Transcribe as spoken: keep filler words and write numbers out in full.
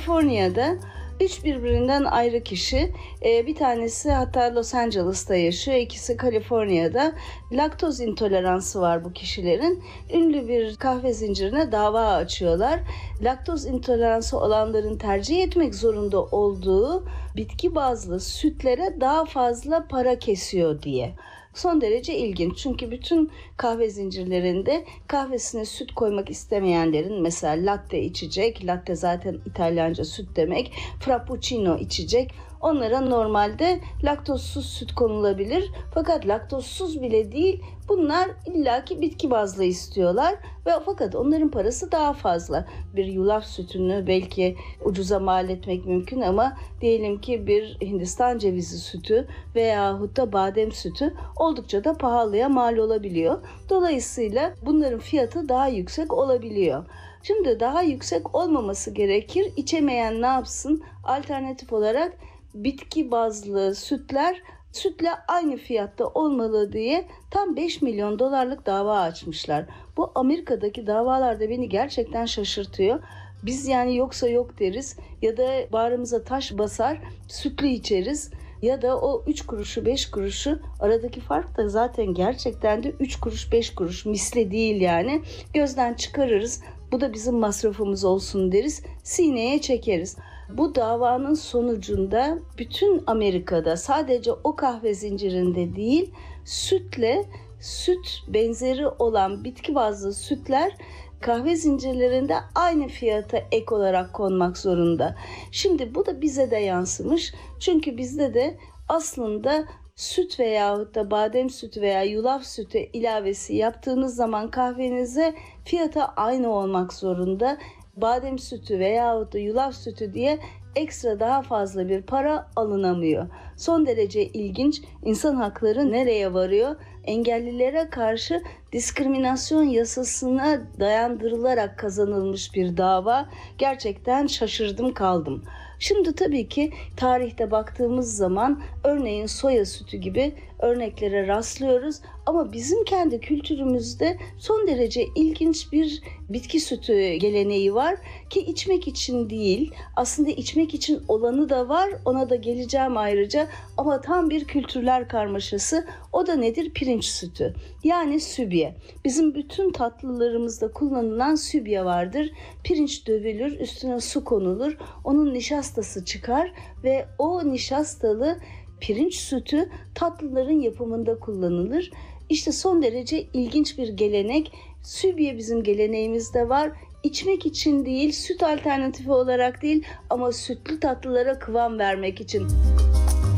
Kaliforniya'da üç birbirinden ayrı kişi, bir tanesi hatta Los Angeles'ta yaşıyor, ikisi Kaliforniya'da. Laktoz intoleransı var bu kişilerin. Ünlü bir kahve zincirine dava açıyorlar. Laktoz intoleransı olanların tercih etmek zorunda olduğu bitki bazlı sütlere daha fazla para kesiyor diye. Son derece ilginç, çünkü bütün kahve zincirlerinde kahvesine süt koymak istemeyenlerin, mesela latte içecek, latte zaten İtalyanca süt demek, frappuccino içecek, onlara normalde laktozsuz süt konulabilir. Fakat laktozsuz bile değil, bunlar illaki bitki bazlı istiyorlar ve fakat onların parası daha fazla. Bir yulaf sütünü belki ucuza mal etmek mümkün ama diyelim ki bir Hindistan cevizi sütü veyahut da badem sütü oldukça da pahalıya mal olabiliyor. Dolayısıyla bunların fiyatı daha yüksek olabiliyor. Şimdi daha yüksek olmaması gerekir. İçemeyen ne yapsın? Alternatif olarak bitki bazlı sütler sütle aynı fiyatta olmalı diye tam beş milyon dolarlık dava açmışlar. Bu Amerika'daki davalarda beni gerçekten şaşırtıyor. Biz yani yoksa yok deriz ya da bağrımıza taş basar, sütlü içeriz. Ya da o üç kuruşu beş kuruşu, aradaki fark da zaten gerçekten de üç kuruş beş kuruş, misli değil yani, gözden çıkarırız. Bu da bizim masrafımız olsun deriz, sineye çekeriz. Bu davanın sonucunda bütün Amerika'da, sadece o kahve zincirinde değil, sütle süt benzeri olan bitki bazlı sütler kahve zincirlerinde aynı fiyata ek olarak konmak zorunda. Şimdi bu da bize de yansımış. Çünkü bizde de aslında süt veyahut da badem sütü veya yulaf sütü ilavesi yaptığınız zaman kahvenize fiyata aynı olmak zorunda. Badem sütü veyahut da yulaf sütü diye ekstra daha fazla bir para alınamıyor. Son derece ilginç. İnsan hakları nereye varıyor? Engellilere karşı diskriminasyon yasasına dayandırılarak kazanılmış bir dava. Gerçekten şaşırdım kaldım. Şimdi tabii ki tarihte baktığımız zaman örneğin soya sütü gibi örneklere rastlıyoruz. Ama bizim kendi kültürümüzde son derece ilginç bir bitki sütü geleneği var ki içmek için değil, aslında içmek için olanı da var, ona da geleceğim ayrıca, ama tam bir kültürler karmaşası. O da nedir? Pirinç sütü, yani sübye. Bizim bütün tatlılarımızda kullanılan sübye vardır. Pirinç dövülür, üstüne su konulur, onun nişastası çıkar ve o nişastalı pirinç sütü tatlıların yapımında kullanılır. İşte son derece ilginç bir gelenek. Sübye bizim geleneğimizde var. İçmek için değil, süt alternatifi olarak değil ama sütlü tatlılara kıvam vermek için.